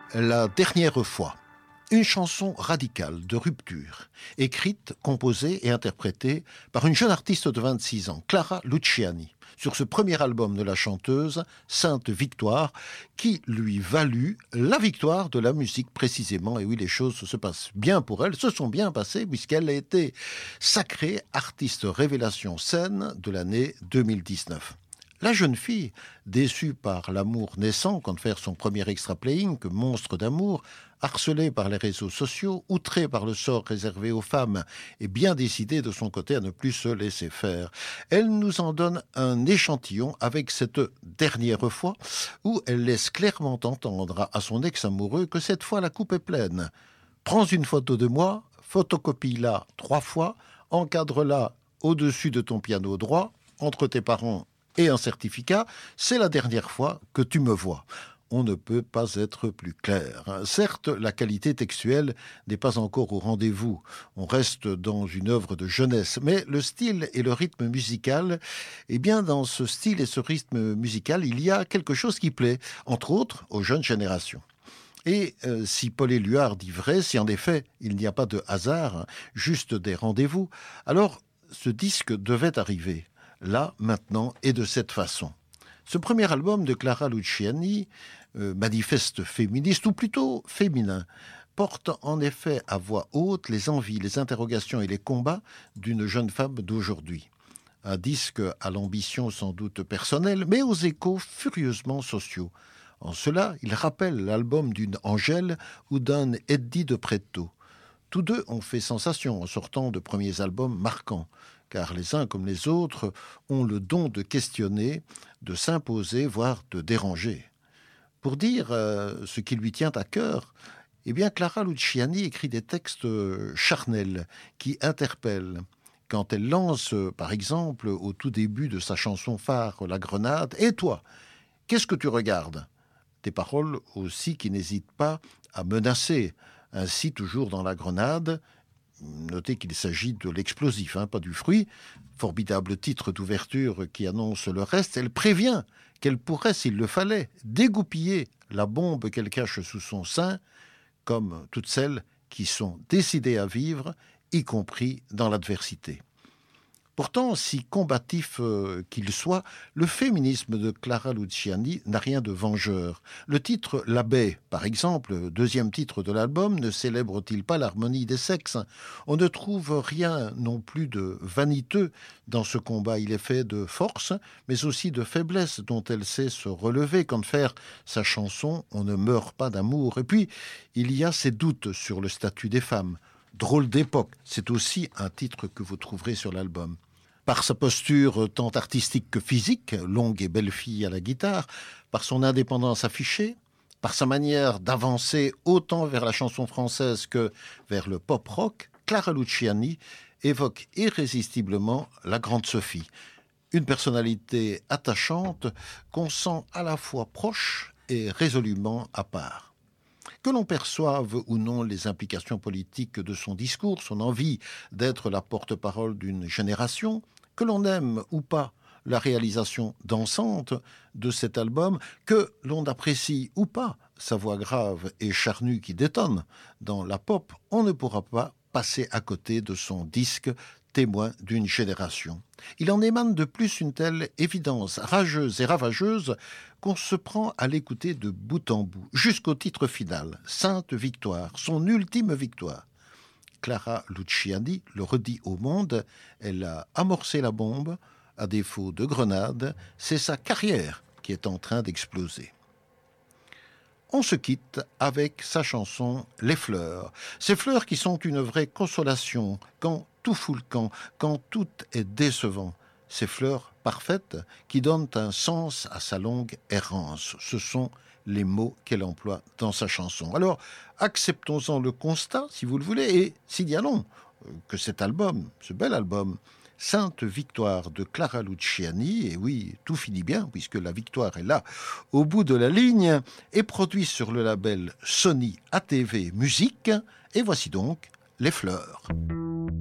La dernière fois. Une chanson radicale de rupture, écrite, composée et interprétée par une jeune artiste de 26 ans, Clara Luciani, sur ce premier album de la chanteuse, Sainte Victoire, qui lui valut la victoire de la musique précisément. Et oui, les choses se passent bien pour elle, se sont bien passées, puisqu'elle a été sacrée artiste révélation scène de l'année 2019. La jeune fille, déçue par l'amour naissant quand faire son premier extra playing, que monstre d'amour, harcelée par les réseaux sociaux, outrée par le sort réservé aux femmes et bien décidée de son côté à ne plus se laisser faire. Elle nous en donne un échantillon avec cette dernière fois où elle laisse clairement entendre à son ex-amoureux que cette fois la coupe est pleine. Prends une photo de moi, photocopie-la 3 fois, encadre-la au-dessus de ton piano droit, entre tes parents et un certificat, c'est la dernière fois que tu me vois. On ne peut pas être plus clair. Certes, la qualité textuelle n'est pas encore au rendez-vous. On reste dans une œuvre de jeunesse. Mais le style et le rythme musical, eh bien, dans ce style et ce rythme musical, il y a quelque chose qui plaît, entre autres, aux jeunes générations. Et si Paul Éluard dit vrai, si en effet il n'y a pas de hasard, juste des rendez-vous, alors ce disque devait arriver. Là, maintenant, et de cette façon. Ce premier album de Clara Luciani, manifeste féministe, ou plutôt féminin, porte en effet à voix haute les envies, les interrogations et les combats d'une jeune femme d'aujourd'hui. Un disque à l'ambition sans doute personnelle, mais aux échos furieusement sociaux. En cela, il rappelle l'album d'une Angèle ou d'un Eddie de Pretto. Tous deux ont fait sensation en sortant de premiers albums marquants, car les uns comme les autres ont le don de questionner, de s'imposer, voire de déranger. Pour dire ce qui lui tient à cœur, eh bien Clara Luciani écrit des textes charnels qui interpellent. Quand elle lance, par exemple, au tout début de sa chanson phare, La Grenade, « Et toi, qu'est-ce que tu regardes ?» Des paroles aussi qui n'hésitent pas à menacer. Ainsi, toujours dans La Grenade, notez qu'il s'agit de l'explosif, pas du fruit. Formidable titre d'ouverture qui annonce le reste. Elle prévient qu'elle pourrait, s'il le fallait, dégoupiller la bombe qu'elle cache sous son sein, comme toutes celles qui sont décidées à vivre, y compris dans l'adversité. Pourtant, si combatif qu'il soit, le féminisme de Clara Luciani n'a rien de vengeur. Le titre « La baie », par exemple, deuxième titre de l'album, ne célèbre-t-il pas l'harmonie des sexes ? On ne trouve rien non plus de vaniteux dans ce combat. Il est fait de force, mais aussi de faiblesse dont elle sait se relever. Quand faire sa chanson « On ne meurt pas d'amour ». Et puis, il y a ses doutes sur le statut des femmes. « Drôle d'époque », c'est aussi un titre que vous trouverez sur l'album. Par sa posture tant artistique que physique, longue et belle fille à la guitare, par son indépendance affichée, par sa manière d'avancer autant vers la chanson française que vers le pop-rock, Clara Luciani évoque irrésistiblement la grande Sophie. Une personnalité attachante qu'on sent à la fois proche et résolument à part. Que l'on perçoive ou non les implications politiques de son discours, son envie d'être la porte-parole d'une génération, que l'on aime ou pas la réalisation dansante de cet album, que l'on apprécie ou pas sa voix grave et charnue qui détonne dans la pop, on ne pourra pas passer à côté de son disque témoin d'une génération. Il en émane de plus une telle évidence rageuse et ravageuse qu'on se prend à l'écouter de bout en bout, jusqu'au titre final, Sainte Victoire, son ultime victoire. Clara Luciani le redit au monde, elle a amorcé la bombe, à défaut de grenade, c'est sa carrière qui est en train d'exploser. On se quitte avec sa chanson « Les fleurs ». Ces fleurs qui sont une vraie consolation quand tout fout le camp, quand tout est décevant. Ces fleurs parfaites qui donnent un sens à sa longue errance. Ce sont les mots qu'elle emploie dans sa chanson. Alors, acceptons-en le constat, si vous le voulez, et signalons que cet album, ce bel album, Sainte Victoire de Clara Luciani, et oui, tout finit bien, puisque la victoire est là, au bout de la ligne, est produit sur le label Sony ATV Musique, et voici donc Les Fleurs.